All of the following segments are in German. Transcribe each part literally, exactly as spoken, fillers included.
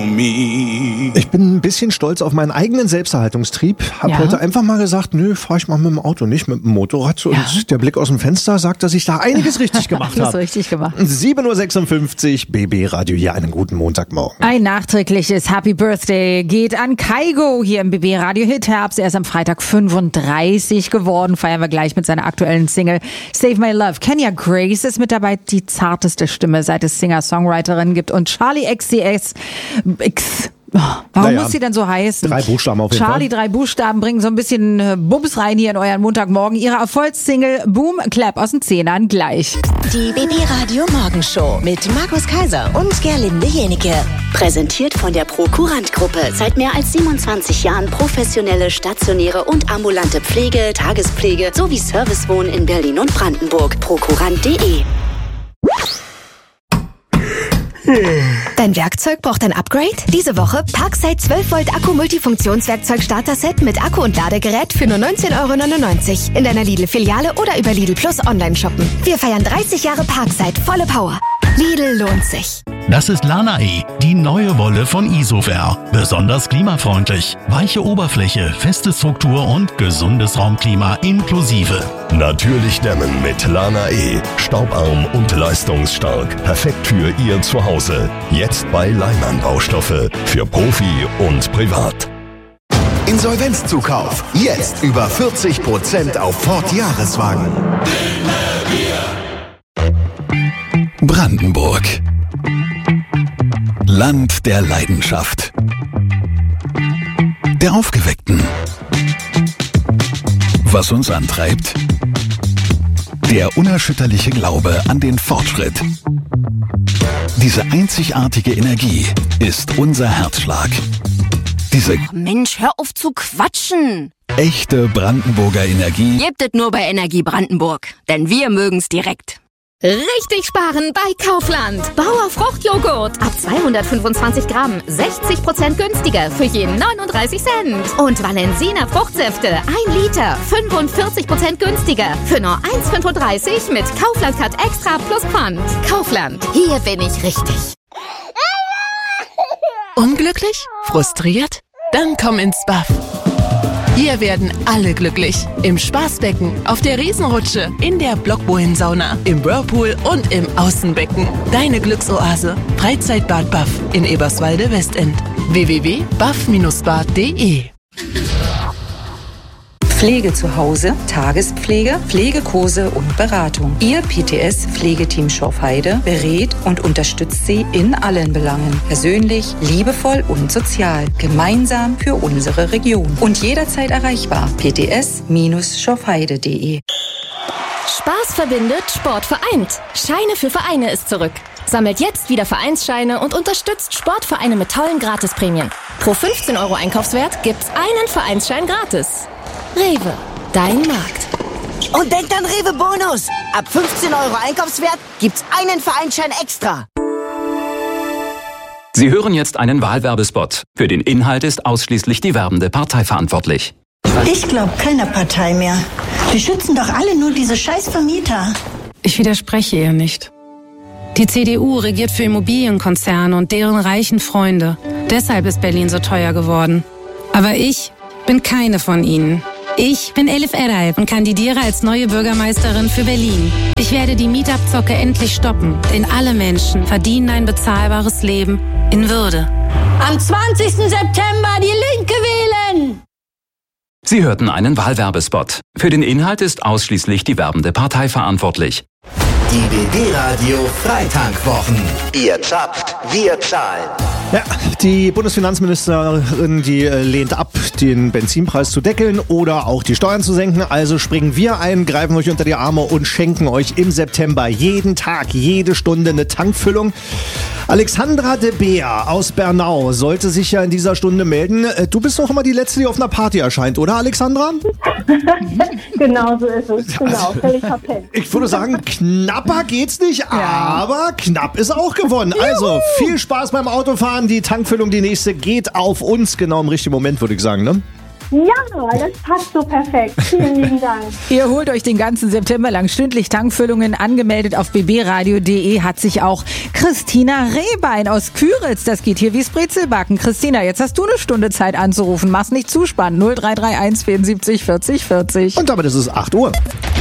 Ich bin ein bisschen stolz auf meinen eigenen Selbsterhaltungstrieb. Hab Ja. heute einfach mal gesagt, nö, fahr ich mal mit dem Auto, nicht mit dem Motorrad. Und Ja. der Blick aus dem Fenster sagt, dass ich da einiges richtig gemacht Alles habe. richtig gemacht. sieben Uhr sechsundfünfzig, B B Radio hier, einen guten Montagmorgen. Ein nachträgliches Happy Birthday geht an Kaigo hier im B B Radio Hit Herbst. Er ist am Freitag fünfunddreißig geworden. Feiern wir gleich mit seiner aktuellen Single Save My Love. Kenya Grace ist mit dabei, die zarteste Stimme, seit es Singer-Songwriterin gibt. Und Charlie X C S X. Oh, warum Naja, muss sie denn so heißen? drei Buchstaben auf jeden Charlie, Fall. drei Buchstaben bringen so ein bisschen äh, Bums rein hier in euren Montagmorgen. Ihre Erfolgssingle Boom Clap aus den Zehnern gleich. Die B B Radio Morgenshow mit Markus Kaiser und Gerlinde Jenike. Präsentiert von der Prokurant Gruppe. Seit mehr als siebenundzwanzig Jahren professionelle, stationäre und ambulante Pflege, Tagespflege sowie Servicewohnen in Berlin und Brandenburg. prokurant punkt de. Dein Werkzeug braucht ein Upgrade? Diese Woche Parkside zwölf Volt Akku Multifunktionswerkzeug Starter-Set mit Akku und Ladegerät für nur neunzehn Euro neunundneunzig. In deiner Lidl-Filiale oder über Lidl Plus online shoppen. Wir feiern dreißig Jahre Parkside, volle Power. Lidl lohnt sich. Das ist Lana E, die neue Wolle von Isover. Besonders klimafreundlich. Weiche Oberfläche, feste Struktur und gesundes Raumklima inklusive. Natürlich dämmen mit Lana E. Staubarm und leistungsstark. Perfekt für Ihr Zuhause. Jetzt bei Leimann Baustoffe. Für Profi und Privat. Insolvenzzukauf. Jetzt über vierzig Prozent auf Ford Jahreswagen. Brandenburg. Land der Leidenschaft. Der Aufgeweckten. Was uns antreibt? Der unerschütterliche Glaube an den Fortschritt. Diese einzigartige Energie ist unser Herzschlag. Diese Mensch, hör auf zu quatschen. echte Brandenburger Energie Gebt es nur bei Energie Brandenburg, denn wir mögen's direkt. Richtig sparen bei Kaufland. Bauer Fruchtjoghurt ab zweihundertfünfundzwanzig Gramm, sechzig Prozent günstiger für jeden neununddreißig Cent. Und Valensina Fruchtsäfte, ein Liter, fünfundvierzig Prozent günstiger für nur eins Komma fünfunddreißig mit Kaufland Cut Extra plus Pfand. Kaufland, hier bin ich richtig. Unglücklich? Frustriert? Dann komm ins B A F. Hier werden alle glücklich. Im Spaßbecken, auf der Riesenrutsche, in der Blockbohlensauna, im Whirlpool und im Außenbecken. Deine Glücksoase. Freizeitbad B A F in Eberswalde Westend. w w w punkt b a f Bindestrich bad punkt de Pflege zu Hause, Tagespflege, Pflegekurse und Beratung. Ihr P T S-Pflegeteam Schorfheide berät und unterstützt Sie in allen Belangen. Persönlich, liebevoll und sozial. Gemeinsam für unsere Region. Und jederzeit erreichbar. p t s Bindestrich schorfheide punkt de. Spaß verbindet, Sport vereint. Scheine für Vereine ist zurück. Sammelt jetzt wieder Vereinsscheine und unterstützt Sportvereine mit tollen Gratisprämien. Pro fünfzehn Euro Einkaufswert gibt's einen Vereinsschein gratis. Rewe, dein Markt. Und denkt an Rewe Bonus. Ab fünfzehn Euro Einkaufswert gibt's einen Vereinsschein extra. Sie hören jetzt einen Wahlwerbespot. Für den Inhalt ist ausschließlich die werbende Partei verantwortlich. Ich glaube keiner Partei mehr. Die schützen doch alle nur diese scheiß Vermieter. Ich widerspreche ihr nicht. Die C D U regiert für Immobilienkonzerne und deren reichen Freunde. Deshalb ist Berlin so teuer geworden. Aber ich bin keine von ihnen. Ich bin Elif Eray und kandidiere als neue Bürgermeisterin für Berlin. Ich werde die Mietabzocke endlich stoppen, denn alle Menschen verdienen ein bezahlbares Leben in Würde. Am zwanzigsten September die Linke wählen! Sie hörten einen Wahlwerbespot. Für den Inhalt ist ausschließlich die werbende Partei verantwortlich. Die B B-Radio Freitankwochen. Ihr zappt, wir zahlen. Ja, die Bundesfinanzministerin, die äh, lehnt ab, den Benzinpreis zu deckeln oder auch die Steuern zu senken. Also springen wir ein, greifen euch unter die Arme und schenken euch im September jeden Tag, jede Stunde eine Tankfüllung. Alexandra de Beer aus Bernau sollte sich ja in dieser Stunde melden. Du bist doch immer die Letzte, die auf einer Party erscheint, oder Alexandra? Genau so ist es. Genau, völlig verpennt. Ich würde sagen, knapper geht's nicht, aber knapp ist auch gewonnen. Also viel Spaß beim Autofahren. Die Tankfüllung, die nächste, geht auf uns. Genau im richtigen Moment, würde ich sagen, ne? Ja, das passt so perfekt. Vielen lieben Dank. Ihr holt euch den ganzen September lang stündlich Tankfüllungen. Angemeldet auf b b radio punkt d e hat sich auch Christina Rehbein aus Küritz. Das geht hier wie's Brezelbacken. Christina, jetzt hast du eine Stunde Zeit anzurufen. Mach's nicht zu spannend. null drei drei eins vierundsiebzig vierzig vierzig. Und damit ist es acht Uhr.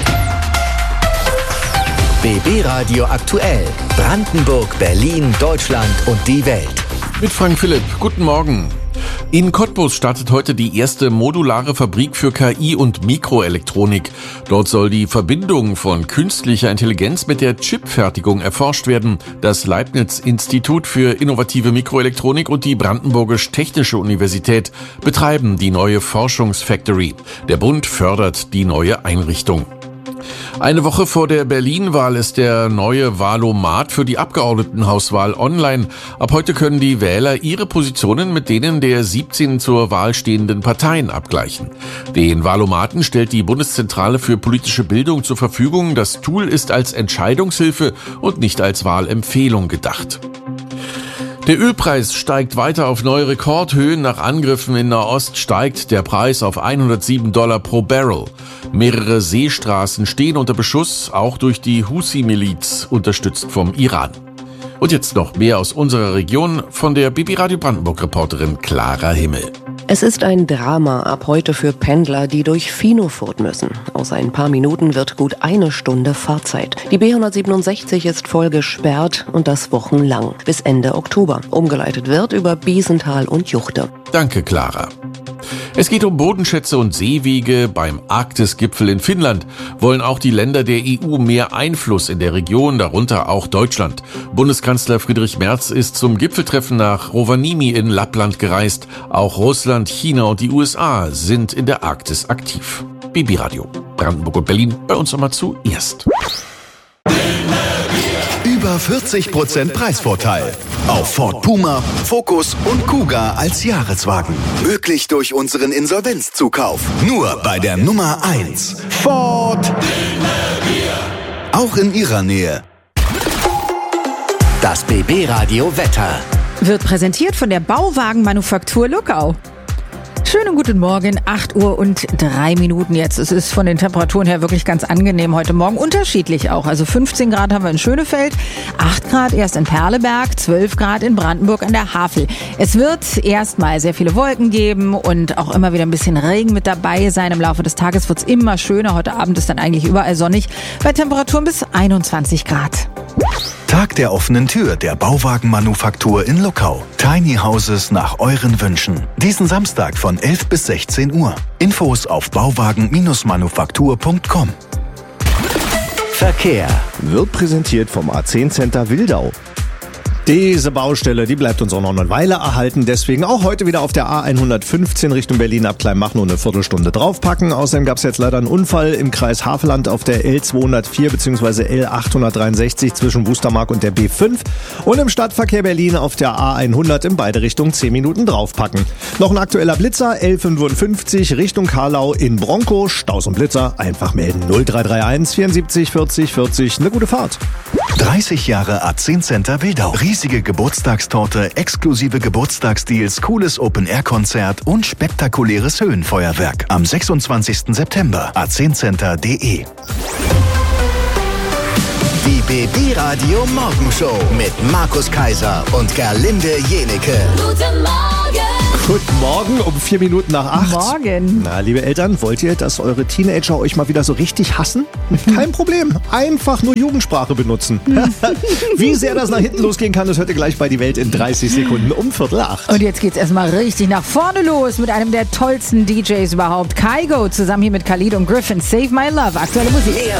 B B Radio aktuell. Brandenburg, Berlin, Deutschland und die Welt. Mit Frank Philipp. Guten Morgen. In Cottbus startet heute die erste modulare Fabrik für K I und Mikroelektronik. Dort soll die Verbindung von künstlicher Intelligenz mit der Chipfertigung erforscht werden. Das Leibniz-Institut für innovative Mikroelektronik und die Brandenburgische Technische Universität betreiben die neue Forschungsfactory. Der Bund fördert die neue Einrichtung. Eine Woche vor der Berlin-Wahl ist der neue Wahlomat für die Abgeordnetenhauswahl online. Ab heute können die Wähler ihre Positionen mit denen der siebzehn zur Wahl stehenden Parteien abgleichen. Den Wahlomaten stellt die Bundeszentrale für politische Bildung zur Verfügung. Das Tool ist als Entscheidungshilfe und nicht als Wahlempfehlung gedacht. Der Ölpreis steigt weiter auf neue Rekordhöhen. Nach Angriffen in Nahost steigt der Preis auf hundertsieben Dollar pro Barrel. Mehrere Seestraßen stehen unter Beschuss, auch durch die Husi-Miliz, unterstützt vom Iran. Und jetzt noch mehr aus unserer Region von der B B Radio Brandenburg-Reporterin Clara Himmel. Es ist ein Drama ab heute für Pendler, die durch Finofurt müssen. Aus ein paar Minuten wird gut eine Stunde Fahrzeit. Die B hundertsiebenundsechzig ist voll gesperrt und das wochenlang, bis Ende Oktober. Umgeleitet wird über Biesenthal und Juchte. Danke, Clara. Es geht um Bodenschätze und Seewege. Beim Arktisgipfel in Finnland wollen auch die Länder der E U mehr Einfluss in der Region, darunter auch Deutschland. Bundeskanzler Friedrich Merz ist zum Gipfeltreffen nach Rovaniemi in Lappland gereist. Auch Russland, China und die U S A sind in der Arktis aktiv. B B Radio, Brandenburg und Berlin, bei uns nochmal zuerst. Über vierzig Prozent Preisvorteil auf Ford Puma, Focus und Kuga als Jahreswagen. Möglich durch unseren Insolvenzzukauf. Nur bei der Nummer eins. Ford. Auch in Ihrer Nähe. Das B B Radio Wetter wird präsentiert von der Bauwagenmanufaktur Luckau. Schönen guten Morgen, acht Uhr und drei Minuten jetzt. Es ist von den Temperaturen her wirklich ganz angenehm heute Morgen. Unterschiedlich auch. Also fünfzehn Grad haben wir in Schönefeld, acht Grad erst in Perleberg, zwölf Grad in Brandenburg an der Havel. Es wird erstmal sehr viele Wolken geben und auch immer wieder ein bisschen Regen mit dabei sein. Im Laufe des Tages wird es immer schöner. Heute Abend ist dann eigentlich überall sonnig bei Temperaturen bis einundzwanzig Grad. Tag der offenen Tür der Bauwagenmanufaktur in Luckau. Tiny Houses nach euren Wünschen. Diesen Samstag von elf bis sechzehn Uhr. Infos auf bauwagen Manufaktur punkt com. Verkehr wird präsentiert vom A zehn Center Wildau. Diese Baustelle, die bleibt uns auch noch eine Weile erhalten. Deswegen auch heute wieder auf der A hundertfünfzehn Richtung Berlin ab Kleinmachnow eine Viertelstunde draufpacken. Außerdem gab es jetzt leider einen Unfall im Kreis Havelland auf der L zweihundertvier bzw. L achthundertdreiundsechzig zwischen Wustermark und der B fünf. Und im Stadtverkehr Berlin auf der A hundert in beide Richtungen zehn Minuten draufpacken. Noch ein aktueller Blitzer, L fünfundfünfzig Richtung Karlau in Bronco. Staus und Blitzer einfach melden. null drei drei eins vierundsiebzig vierzig vierzig. Eine gute Fahrt. dreißig Jahre A zehn Center Wildau. Riesige Geburtstagstorte, exklusive Geburtstagsdeals, cooles Open-Air-Konzert und spektakuläres Höhenfeuerwerk. Am sechsundzwanzigsten September. a zehn center punkt de. Die B B Radio Morgenshow mit Markus Kaiser und Gerlinde Jenike. Guten Morgen. Guten Morgen um vier Minuten nach acht. Morgen. Na, liebe Eltern, wollt ihr, dass eure Teenager euch mal wieder so richtig hassen? Kein Problem. Einfach nur Jugendsprache benutzen. Wie sehr das nach hinten losgehen kann, das hört ihr gleich bei Die Welt in dreißig Sekunden um Viertel acht. Und jetzt geht's erstmal richtig nach vorne los mit einem der tollsten D Js überhaupt. Kygo zusammen hier mit Khalid und Griffin. Save My Love. Aktuelle Musik.